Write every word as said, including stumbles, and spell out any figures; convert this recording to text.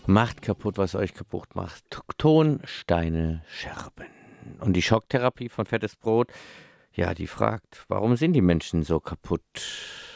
Macht kaputt, was euch kaputt macht. T- Ton, Steine, Scherben. Und die Schocktherapie von Fettes Brot, ja, die fragt, warum sind die Menschen so kaputt?